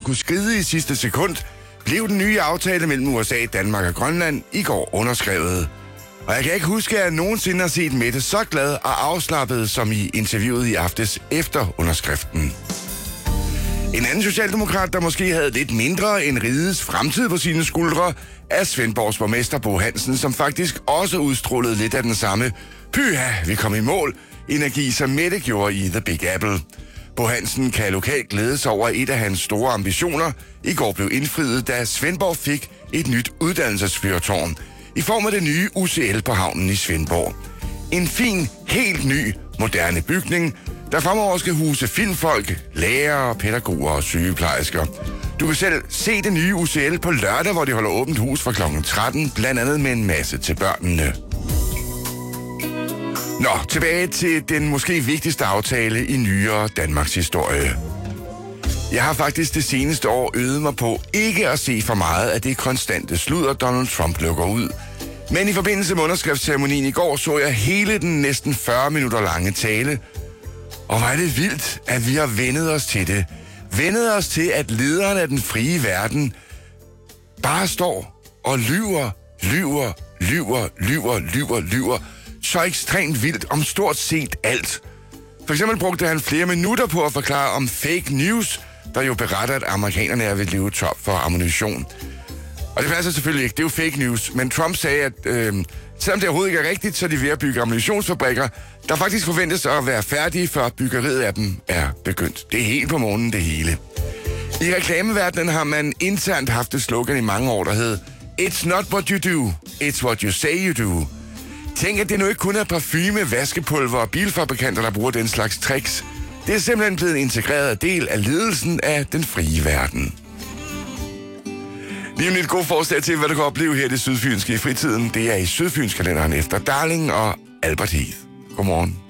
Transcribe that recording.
kunne skride i sidste sekund, blev den nye aftale mellem USA, Danmark og Grønland i går underskrevet. Og jeg kan ikke huske, at jeg nogensinde har set Mette så glad og afslappet som i interviewet i aftes efter underskriften. En anden socialdemokrat, der måske havde lidt mindre end rigets fremtid på sine skuldre, er Svendborgs borgmester Bo Hansen, som faktisk også udstrålede lidt af den samme "pyha, vi kom i mål" energi, som Mette gjorde i The Big Apple. Bo Hansen kan lokalt glæde sig over et af hans store ambitioner. I går blev indfriet, da Svendborg fik et nyt uddannelsesfyrtårn i form af det nye UCL på havnen i Svendborg. En fin, helt ny, moderne bygning, der fremover skal huse filmfolk, lærere, pædagoger og sygeplejersker. Du kan selv se det nye UCL på lørdag, hvor de holder åbent hus fra kl. 13, blandt andet med en masse til børnene. Nå, tilbage til den måske vigtigste aftale i nyere Danmarks historie. Jeg har faktisk det seneste år øvet mig på ikke at se for meget af det konstante sludder, Donald Trump lukker ud. Men i forbindelse med underskriftsceremonien i går så jeg hele den næsten 40 minutter lange tale. Og hvor er det vildt, at vi har vendet os til det. Vendet os til, at lederne af den frie verden bare står og lyver så ekstremt vildt om stort set alt. For eksempel brugte han flere minutter på at forklare om fake news, der jo beretter, at amerikanerne er ved at leve top for ammunition. Og det passer selvfølgelig ikke, det er jo fake news, men Trump sagde, at selvom det overhovedet ikke er rigtigt, så er de ved at bygge ammunitionsfabrikker, der faktisk forventes at være færdige, før byggeriet af dem er begyndt. Det er helt på månen, det hele. I reklameverdenen har man internt haft et slogan i mange år, der hed "It's not what you do, it's what you say you do". Tænk, at det nu ikke kun er parfume, vaskepulver og bilfabrikanter, der bruger den slags tricks. Det er simpelthen blevet en integreret del af ledelsen af den frie verden. Lige om lidt god forslag til, hvad du kan opleve her i det sydfynske i fritiden. Det er i Sydfynskalenderen efter Darling og Albert Heath. Godmorgen.